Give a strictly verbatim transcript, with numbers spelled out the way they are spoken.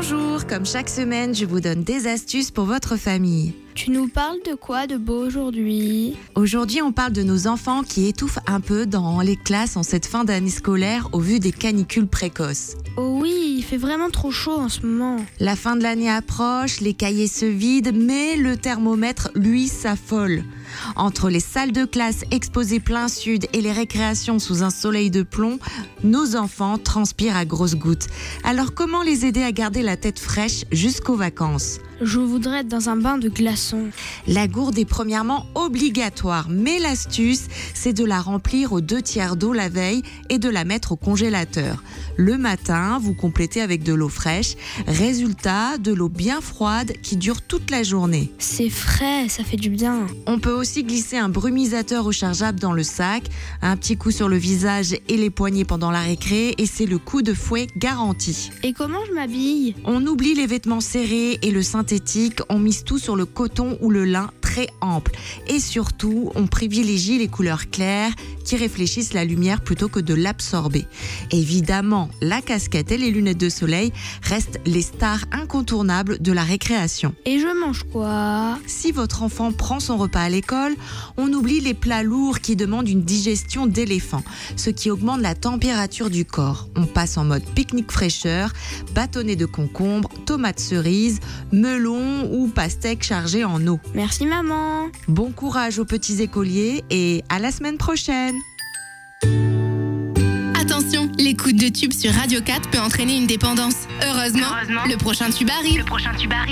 Bonjour, comme chaque semaine, je vous donne des astuces pour votre famille. Tu nous parles de quoi de beau aujourd'hui? Aujourd'hui, on parle de nos enfants qui étouffent un peu dans les classes en cette fin d'année scolaire au vu des canicules précoces. Oh oui, il fait vraiment trop chaud en ce moment. La fin de l'année approche, les cahiers se vident, mais le thermomètre, lui, s'affole. Entre les salles de classe exposées plein sud et les récréations sous un soleil de plomb, nos enfants transpirent à grosses gouttes. Alors comment les aider à garder la tête fraîche jusqu'aux vacances ? Je voudrais être dans un bain de glaçons. La gourde est premièrement obligatoire, mais l'astuce, c'est de la remplir aux deux tiers d'eau la veille et de la mettre au congélateur. Le matin, vous complétez avec de l'eau fraîche. Résultat, de l'eau bien froide qui dure toute la journée. C'est frais, ça fait du bien. On peut aussi glisser un brumisateur rechargeable dans le sac, un petit coup sur le visage et les poignets pendant la récré, et c'est le coup de fouet garanti. Et comment je m'habille ? On oublie les vêtements serrés et le synthétique, on mise tout sur le coton ou le lin très ample. Et surtout, on privilégie les couleurs claires qui réfléchissent la lumière plutôt que de l'absorber. Évidemment, la casquette et les lunettes de soleil restent les stars incontournables de la récréation. Et je mange quoi ? Si votre enfant prend son repas à l'école, on oublie les plats lourds qui demandent une digestion d'éléphant, ce qui augmente la température du corps. On passe en mode pique-nique fraîcheur, bâtonnet de concombre, tomates cerises, melon ou pastèque chargée en eau. Merci maman. Bon courage aux petits écoliers et à la semaine prochaine. Attention, l'écoute de tubes sur Radio quatre peut entraîner une dépendance. Heureusement, Heureusement, le prochain tube arrive. le prochain tube arrive.